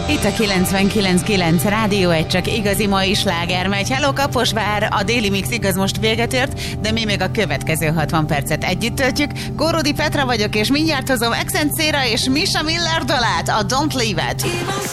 Itt a 99.9 Rádió, egy csak igazi mai sláger megy. Hello Kaposvár, a Déli Mix igaz most véget ért, de mi még a következő 60 percet együtt töltjük. Kóródi Petra vagyok, és mindjárt hozom Exent Céra és Misha Miller dalát, a Don't Leave It.